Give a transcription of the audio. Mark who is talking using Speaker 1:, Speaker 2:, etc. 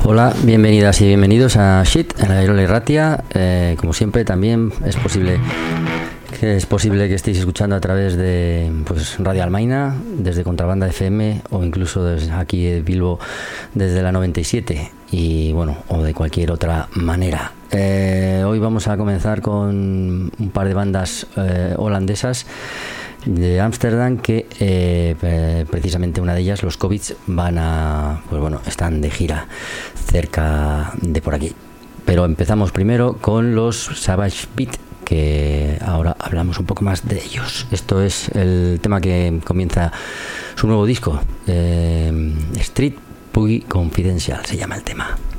Speaker 1: Hola, bienvenidas y bienvenidos a Shit en la Irola y Ratia. Como siempre, también es posible que estéis escuchando a través de Radio Almaina, desde Contrabanda FM o incluso desde aquí de Bilbo desde la 97 y bueno, o de cualquier otra manera. Hoy vamos a comenzar con un par de bandas holandesas de Ámsterdam que precisamente una de ellas, los Covits, están de gira cerca de por aquí. Pero empezamos primero con los Savage Beat, que ahora hablamos un poco más de ellos. Esto es el tema que comienza su nuevo disco, Street Boogie Confidential se llama el tema.